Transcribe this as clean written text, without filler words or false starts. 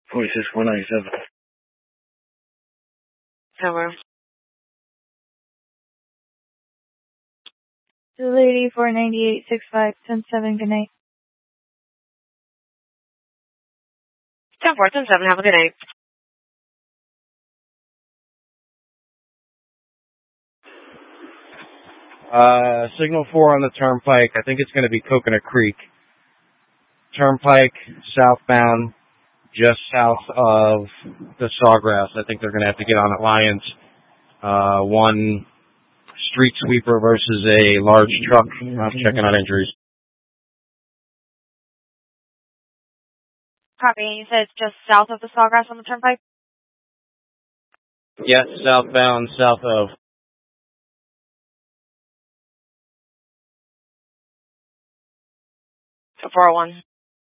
46,497. Over. Lady 49865, 10-7, good night. 10-4, 10-7, have a good night. Signal 4 on the Turnpike. I think it's going to be Coconut Creek. Turnpike, southbound, just south of the Sawgrass. I think they're going to have to get on Alliance. One street sweeper versus a large truck. I'm checking on injuries. Copy. You said it's just south of the Sawgrass on the Turnpike? Yes, southbound, south of. 401.